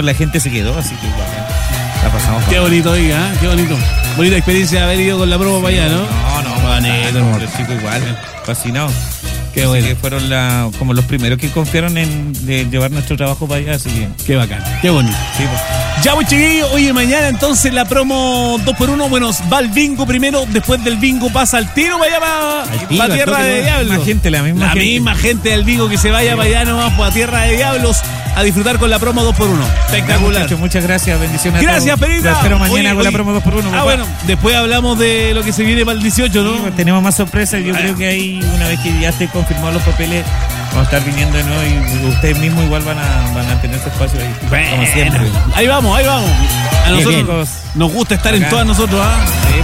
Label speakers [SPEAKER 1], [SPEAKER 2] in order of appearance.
[SPEAKER 1] eso la gente se quedó, así que igual la pasamos.
[SPEAKER 2] Qué bonito, oiga, qué bonito. Bonita experiencia de haber ido con la promo para allá, ¿no?
[SPEAKER 1] Bonito, los chicos igual, fascinados.
[SPEAKER 2] Qué bueno.
[SPEAKER 1] Que fueron como los primeros que confiaron en llevar nuestro trabajo para allá, así que...
[SPEAKER 2] Qué bacán, qué bonito.
[SPEAKER 1] Sí, pues.
[SPEAKER 2] Ya, pues chiquillos, oye, mañana entonces la promo 2x1, bueno, va al bingo primero, después del bingo pasa al tiro para allá, para Tierra de Diablos.
[SPEAKER 1] La misma gente
[SPEAKER 2] del bingo que se vaya para allá nomás, para Tierra de Diablos, a disfrutar con la promo 2x1. Espectacular.
[SPEAKER 1] Muchas gracias, bendiciones
[SPEAKER 2] Gracias,
[SPEAKER 1] a todos.
[SPEAKER 2] Perita.
[SPEAKER 1] Los espero mañana con la promo 2x1.
[SPEAKER 2] Ah, bueno, después hablamos de lo que se viene para el 18, ¿no?
[SPEAKER 1] Sí, pues, tenemos más sorpresas, yo creo que ahí, una vez que ya esté confirmados los papeles, vamos a estar viniendo de nuevo y ustedes mismos igual van a tener su espacio ahí, como siempre.
[SPEAKER 2] Ahí vamos. A nosotros
[SPEAKER 1] chicos,
[SPEAKER 2] nos gusta estar
[SPEAKER 1] acá
[SPEAKER 2] en todas nosotros, ¿ah?
[SPEAKER 1] Sí.